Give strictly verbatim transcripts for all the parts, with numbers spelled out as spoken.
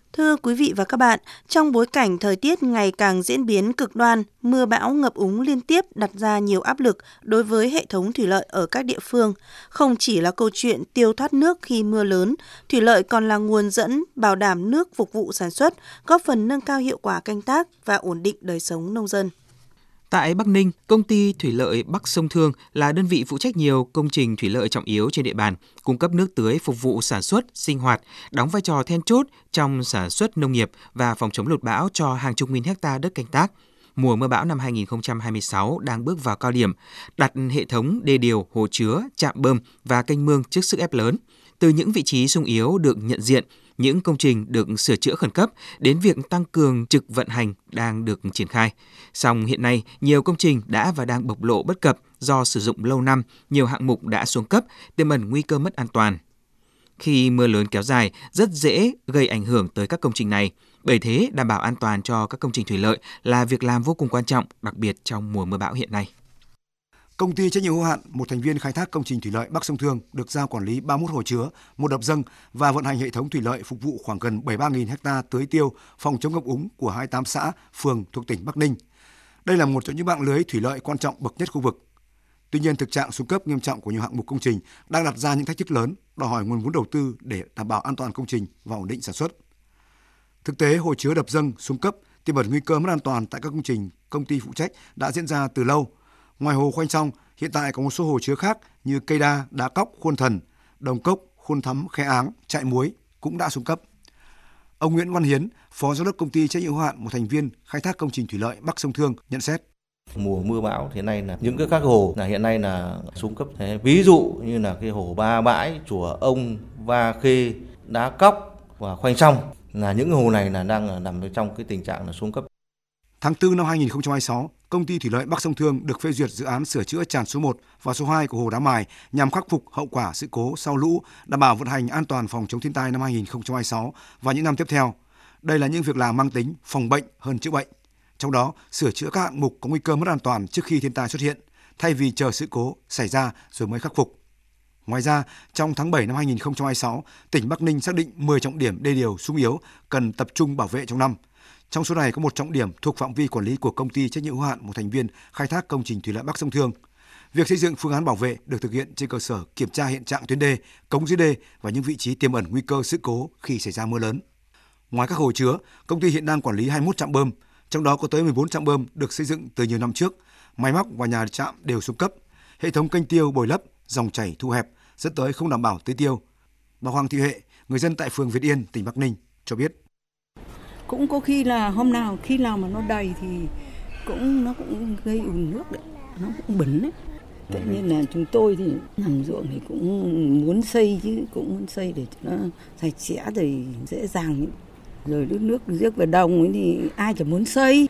Thưa quý vị và các bạn, trong bối cảnh thời tiết ngày càng diễn biến cực đoan, mưa bão ngập úng liên tiếp đặt ra nhiều áp lực đối với hệ thống thủy lợi ở các địa phương. Không chỉ là câu chuyện tiêu thoát nước khi mưa lớn, thủy lợi còn là nguồn dẫn bảo đảm nước phục vụ sản xuất, góp phần nâng cao hiệu quả canh tác và ổn định đời sống nông dân. Tại Bắc Ninh, công ty thủy lợi Bắc Sông Thương là đơn vị phụ trách nhiều công trình thủy lợi trọng yếu trên địa bàn, cung cấp nước tưới phục vụ sản xuất, sinh hoạt, đóng vai trò then chốt trong sản xuất nông nghiệp và phòng chống lụt bão cho hàng chục nghìn hecta đất canh tác. Mùa mưa bão năm hai nghìn không trăm hai mươi sáu đang bước vào cao điểm, đặt hệ thống đê điều, hồ chứa, trạm bơm và kênh mương trước sức ép lớn. Từ những vị trí xung yếu được nhận diện, những công trình được sửa chữa khẩn cấp đến việc tăng cường trực vận hành đang được triển khai. Song hiện nay, nhiều công trình đã và đang bộc lộ bất cập do sử dụng lâu năm, nhiều hạng mục đã xuống cấp, tiềm ẩn nguy cơ mất an toàn. Khi mưa lớn kéo dài, rất dễ gây ảnh hưởng tới các công trình này. Bởi thế, đảm bảo an toàn cho các công trình thủy lợi là việc làm vô cùng quan trọng, đặc biệt trong mùa mưa bão hiện nay. Công ty trách nhiệm hữu hạn một thành viên khai thác công trình thủy lợi Bắc Sông Thương được giao quản lý ba mươi mốt hồ chứa, một đập dâng và vận hành hệ thống thủy lợi phục vụ khoảng gần bảy mươi ba nghìn ha tưới tiêu, phòng chống ngập úng của hai mươi tám xã, phường thuộc tỉnh Bắc Ninh. Đây là một trong những mạng lưới thủy lợi quan trọng bậc nhất khu vực. Tuy nhiên, thực trạng xuống cấp nghiêm trọng của nhiều hạng mục công trình đang đặt ra những thách thức lớn, đòi hỏi nguồn vốn đầu tư để đảm bảo an toàn công trình và ổn định sản xuất. Thực tế, hồ chứa đập dâng xuống cấp tiềm ẩn nguy cơ mất an toàn tại các công trình công ty phụ trách đã diễn ra từ lâu. Ngoài hồ Khoanh Song, hiện tại có một số hồ chứa khác như Cây Đa, Đá Cóc, Khuôn Thần, Đồng Cốc, Khuôn Thắm, Khe Áng, Trại Muối cũng đã xuống cấp. Ông Nguyễn Văn Hiến, Phó Giám đốc Công ty trách nhiệm hữu hạn một thành viên khai thác công trình thủy lợi Bắc Sông Thương nhận xét. Mùa mưa bão thế này là những cái các hồ là hiện nay là xuống cấp. Ví dụ như là cái hồ Ba Bãi, Chùa Ông, Va Khê, Đá Cóc và Khoanh Song là những hồ này là đang nằm trong cái tình trạng là xuống cấp. Tháng tư năm hai nghìn không trăm hai mươi sáu, Công ty Thủy lợi Bắc Sông Thương được phê duyệt dự án sửa chữa tràn số một và số hai của hồ Đá Mài nhằm khắc phục hậu quả sự cố sau lũ, đảm bảo vận hành an toàn phòng chống thiên tai năm hai nghìn không trăm hai mươi sáu và những năm tiếp theo. Đây là những việc làm mang tính phòng bệnh hơn chữa bệnh. Trong đó, sửa chữa các hạng mục có nguy cơ mất an toàn trước khi thiên tai xuất hiện, thay vì chờ sự cố xảy ra rồi mới khắc phục. Ngoài ra, trong tháng bảy năm hai nghìn không trăm hai mươi sáu, tỉnh Bắc Ninh xác định mười trọng điểm đê điều xung yếu cần tập trung bảo vệ trong năm. Trong số này có một trọng điểm thuộc phạm vi quản lý của công ty trách nhiệm hữu hạn một thành viên khai thác công trình thủy lợi Bắc Sông Thương. Việc xây dựng phương án bảo vệ được thực hiện trên cơ sở kiểm tra hiện trạng tuyến đê, cống dưới đê và những vị trí tiềm ẩn nguy cơ sự cố khi xảy ra mưa lớn. Ngoài các hồ chứa, công ty hiện đang quản lý hai mươi mốt trạm bơm, trong đó có tới mười bốn trạm bơm được xây dựng từ nhiều năm trước. Máy móc và nhà trạm đều xuống cấp. Hệ thống kênh tiêu bồi lấp, dòng chảy thu hẹp, dẫn tới không đảm bảo tưới tiêu. Bà Hoàng Thị Huệ, người dân tại phường Việt Yên, tỉnh Bắc Ninh cho biết. Cũng có khi là hôm nào khi nào mà nó đầy thì cũng nó cũng gây ùn nước đấy, nó cũng bẩn đấy. Tất nhiên là chúng tôi thì làm ruộng thì cũng muốn xây chứ, cũng muốn xây để cho nó sạch sẽ rồi dễ dàng. Rồi nước nước rước vào đồng ấy thì ai chẳng muốn xây.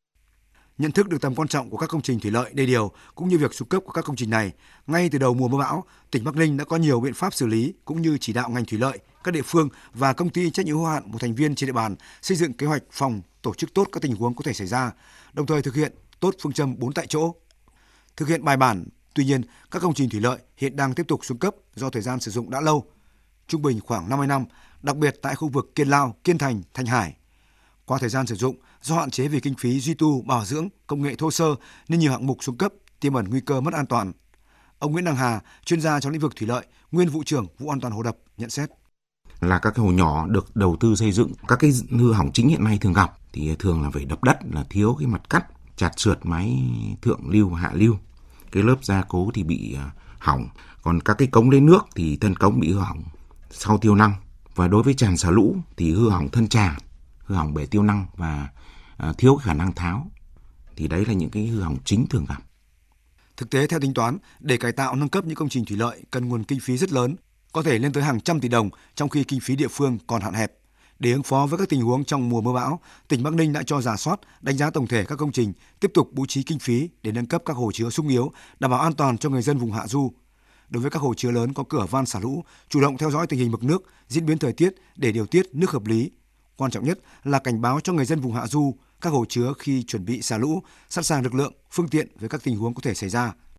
Nhận thức được tầm quan trọng của các công trình thủy lợi đê điều cũng như việc xuống cấp của các công trình này, ngay từ đầu mùa mưa bão, tỉnh Bắc Ninh đã có nhiều biện pháp xử lý cũng như chỉ đạo ngành thủy lợi, các địa phương và công ty trách nhiệm hữu hạn một thành viên trên địa bàn xây dựng kế hoạch phòng, tổ chức tốt các tình huống có thể xảy ra, đồng thời thực hiện tốt phương châm bốn tại chỗ. Thực hiện bài bản, tuy nhiên các công trình thủy lợi hiện đang tiếp tục xuống cấp do thời gian sử dụng đã lâu, trung bình khoảng năm mươi năm, đặc biệt tại khu vực Kiên Lao, Kiên Thành, Thanh Hải. Qua thời gian sử dụng, do hạn chế về kinh phí duy tu, bảo dưỡng, công nghệ thô sơ nên nhiều hạng mục xuống cấp, tiềm ẩn nguy cơ mất an toàn. Ông Nguyễn Đăng Hà, chuyên gia trong lĩnh vực thủy lợi, nguyên vụ trưởng vụ an toàn hồ đập nhận xét. Là các cái hồ nhỏ được đầu tư xây dựng, các cái hư hỏng chính hiện nay thường gặp thì thường là phải đập đất, là thiếu cái mặt cắt, chạt xượt máy thượng lưu, hạ lưu. Cái lớp gia cố thì bị hỏng, còn các cái cống lấy nước thì thân cống bị hư hỏng sau tiêu năng. Và đối với tràn xả lũ thì hư hỏng thân tràn, hư hỏng bể tiêu năng và uh, thiếu khả năng tháo. Thì đấy là những cái hư hỏng chính thường gặp. Thực tế theo tính toán, để cải tạo nâng cấp những công trình thủy lợi cần nguồn kinh phí rất lớn, có thể lên tới hàng trăm tỷ đồng trong khi kinh phí địa phương còn hạn hẹp. Để ứng phó với các tình huống trong mùa mưa bão, tỉnh Bắc Ninh đã cho rà soát, đánh giá tổng thể các công trình, tiếp tục bố trí kinh phí để nâng cấp các hồ chứa xung yếu, đảm bảo an toàn cho người dân vùng hạ du. Đối với các hồ chứa lớn có cửa van xả lũ, chủ động theo dõi tình hình mực nước, diễn biến thời tiết để điều tiết nước hợp lý. Quan trọng nhất là cảnh báo cho người dân vùng hạ du, các hồ chứa khi chuẩn bị xả lũ, sẵn sàng lực lượng, phương tiện với các tình huống có thể xảy ra.